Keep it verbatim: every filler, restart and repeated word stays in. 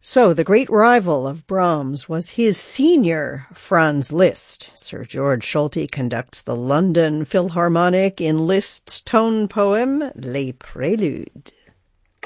So the great rival of Brahms was his senior, Franz Liszt. Sir George Solti conducts the London Philharmonic in Liszt's tone poem, Les Préludes.